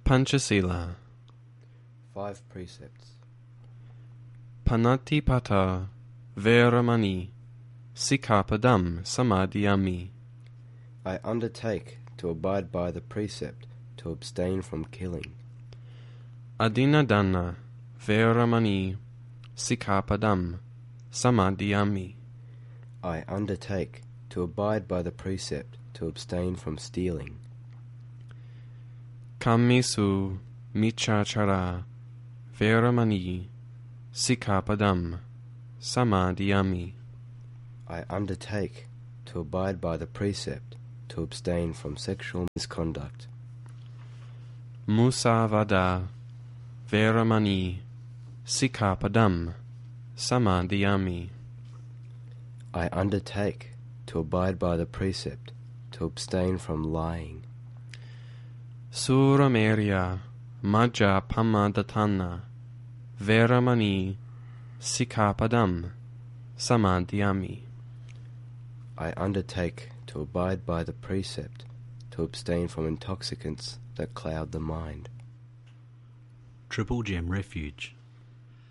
Panchasila. 5 precepts. Panatipata Veramani Sikkhapadam Samadhiyami. I undertake to abide by the precept to abstain from killing. Adinadana Veramani Sikkhapadam Samadhiyami. I undertake to abide by the precept to abstain from stealing. Kammisu Michachara Veramani Sikkhapadam Samadhiyami. I undertake to abide by the precept to abstain from sexual misconduct. Musavada Veramani Sikkhapadam Samadhiyami. I undertake to abide by the precept to abstain from lying. Suramerya Majjapamadhatthana Veramani Sikkhapadam Samadhiyami. I undertake to abide by the precept to abstain from intoxicants that cloud the mind. Triple Gem Refuge.